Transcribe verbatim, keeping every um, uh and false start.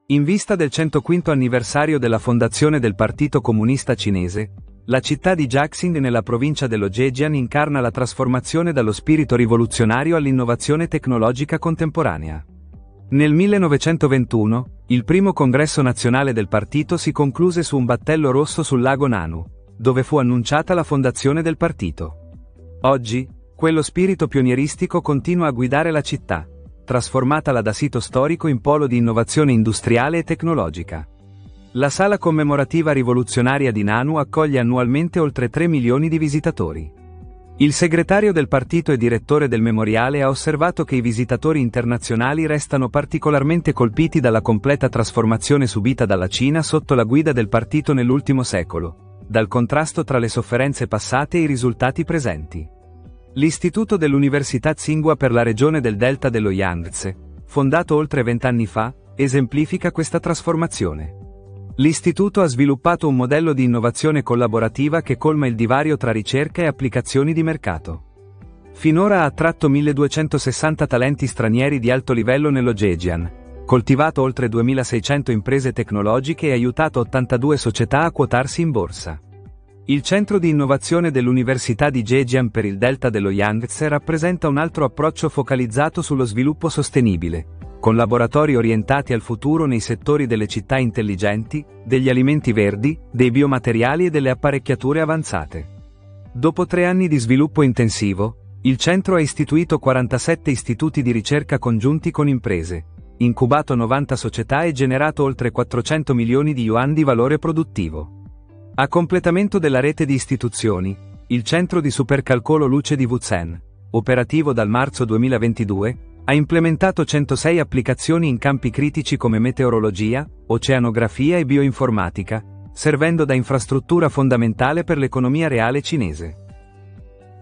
In vista del centoquinto anniversario della fondazione del Partito Comunista Cinese, la città di Jiaxing nella provincia dello Zhejiang incarna la trasformazione dallo spirito rivoluzionario all'innovazione tecnologica contemporanea. Nel millenovecentoventuno, il primo congresso nazionale del partito si concluse su un battello rosso sul lago Nanu, dove fu annunciata la fondazione del partito. Oggi, quello spirito pionieristico continua a guidare la città, trasformatala da sito storico in polo di innovazione industriale e tecnologica. La sala commemorativa rivoluzionaria di Nanu accoglie annualmente oltre tre milioni di visitatori. Il segretario del partito e direttore del memoriale ha osservato che i visitatori internazionali restano particolarmente colpiti dalla completa trasformazione subita dalla Cina sotto la guida del partito nell'ultimo secolo, dal contrasto tra le sofferenze passate e i risultati presenti. L'Istituto dell'Università Tsinghua per la regione del Delta dello Yangtze, fondato oltre vent'anni fa, esemplifica questa trasformazione. L'istituto ha sviluppato un modello di innovazione collaborativa che colma il divario tra ricerca e applicazioni di mercato. Finora ha attratto milleduecentosessanta talenti stranieri di alto livello nello Zhejiang, coltivato oltre duemilaseicento imprese tecnologiche e aiutato ottantadue società a quotarsi in borsa. Il centro di innovazione dell'Università di Zhejiang per il Delta dello Yangtze rappresenta un altro approccio focalizzato sullo sviluppo sostenibile, con laboratori orientati al futuro nei settori delle città intelligenti, degli alimenti verdi, dei biomateriali e delle apparecchiature avanzate. Dopo tre anni di sviluppo intensivo, il centro ha istituito quarantasette istituti di ricerca congiunti con imprese, incubato novanta società e generato oltre quattrocento milioni di yuan di valore produttivo. A completamento della rete di istituzioni, il centro di supercalcolo luce di Wuzhen, operativo dal marzo duemilaventidue, ha implementato centosei applicazioni in campi critici come meteorologia, oceanografia e bioinformatica, servendo da infrastruttura fondamentale per l'economia reale cinese.